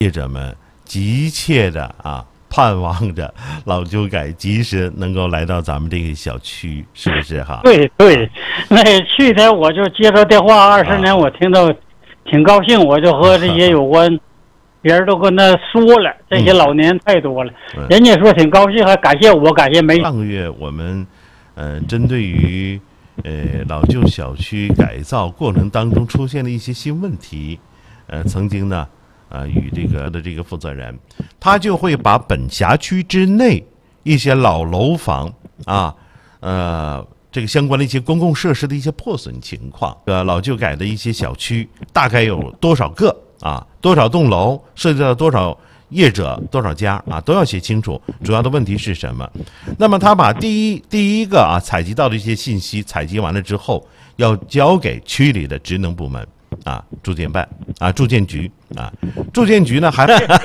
业者们急切的盼望着老旧改及时能够来到咱们这个小区，是不是哈？ 对，那去年我就接到电话，20年我听到挺高兴，我就和这些有关别人都跟他说了，这些老年太多了，人家说挺高兴，还感谢我，感谢没。 上个月我们针对于老旧小区改造过程当中出现的一些新问题，曾经呢与这个负责人，他就会把本辖区之内一些老楼房这个相关的一些公共设施的一些破损情况，老旧改的一些小区大概有多少个多少栋楼，涉及到多少业者，多少家都要写清楚。主要的问题是什么？那么他把第一个采集到的一些信息采集完了之后，要交给区里的职能部门住建办住建局住建局呢还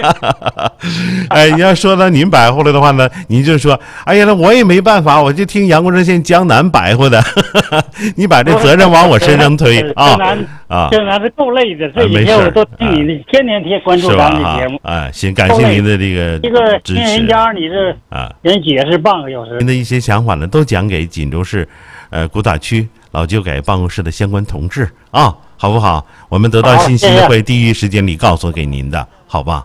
要说到您白活了的话呢，您就说哎呀，那我也没办法，我就听阳光热线江南白活的你把这责任往我身上推江南是够累的，这几天我都听你的，天天关注咱们的节目行，感谢您的这个支持。 人家你这人解释半个小时， 您的一些想法呢，都讲给锦州市古塔区老旧改办公室的相关同志好不好？我们得到信息会第一时间里告诉给您的，好吧？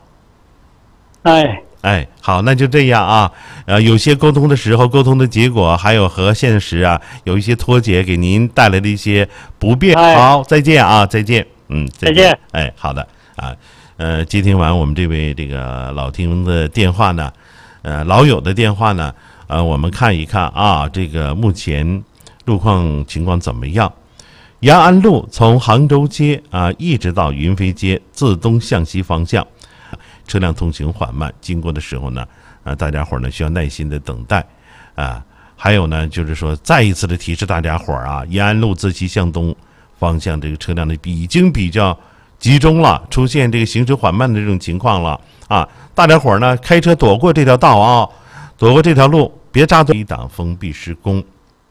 好，那就这样有些沟通的时候，沟通的结果还有和现实有一些脱节，给您带来的一些不便。好，再见再见。再见。好的接听完我们这位这个老听的电话呢，老友的电话呢，我们看一看这个目前路况情况怎么样？延安路从杭州街一直到云飞街自东向西方向，车辆通行缓慢，经过的时候呢大家伙呢需要耐心的等待还有呢就是说再一次的提示大家伙延安路自西向东方向这个车辆的已经比较集中了，出现这个行驶缓慢的这种情况了大家伙呢开车躲过这条道躲过这条路，别扎堆，一档封闭施工，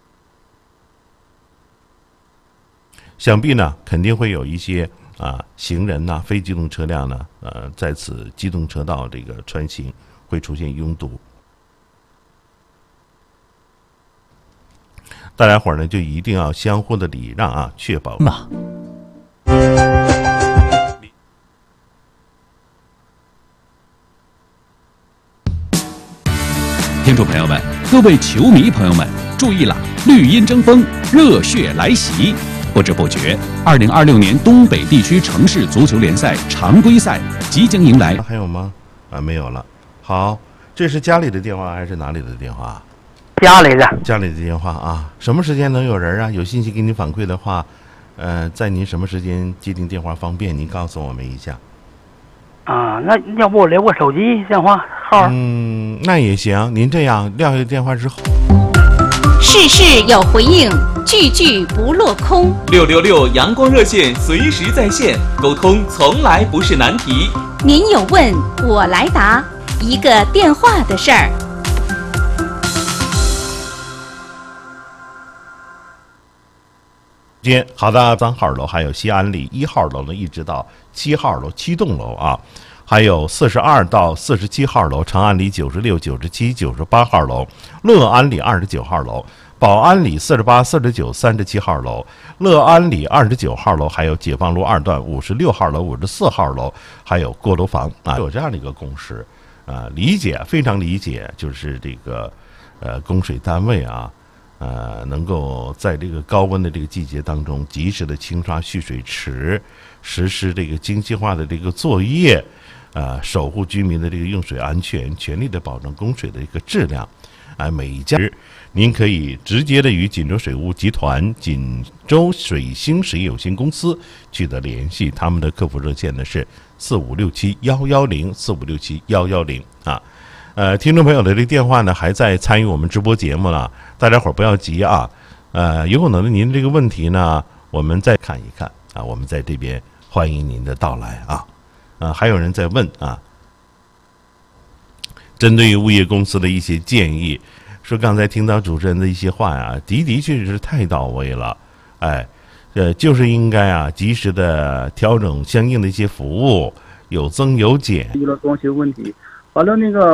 想必呢肯定会有一些行人非机动车辆呢在此机动车道这个穿行会出现拥堵，大家伙呢就一定要相互的礼让确保听众朋友们，各位球迷朋友们，注意了，绿茵争锋，热血来袭！不知不觉，2026年东北地区城市足球联赛常规赛即将迎来。 还有吗？没有了。好，这是家里的电话还是哪里的电话？ 家里的电话什么时间能有人有信息给您反馈的话，在您什么时间接听电话方便？您告诉我们一下。 那要不我留个手机电话号？ 那也行。您这样撂下电话之后， 事事有回应，句句不落空。 666阳光热线随时在线，沟通从来不是难题。 您有问，我来答，一个电话的事儿。 好的，3号楼还有西安里1号楼呢，一直到7号楼7栋楼还有42到47号楼，长安里96、97、98号楼，乐安里29号楼，宝安里48、49、37号楼，乐安里29号楼，还有解放路2段56号楼、54号楼，还有锅楼房有这样的一个共识理解，非常理解，就是这个供水单位能够在这个高温的这个季节当中，及时的清刷蓄水池，实施这个精细化的这个作业，守护居民的这个用水安全，全力的保证供水的一个质量。每一家您可以直接的与锦州水务集团、锦州水星实业有限公司取得联系，他们的客服热线呢是4567-110 4567-110听众朋友的这个电话呢还在参与我们直播节目呢，大家伙不要急有可能您这个问题呢我们再看一看我们在这边欢迎您的到来还有人在问针对于物业公司的一些建议，说刚才听到主持人的一些话的确是太到位了，就是应该及时的调整相应的一些服务， 有增有减。 遇到装修问题，完了那个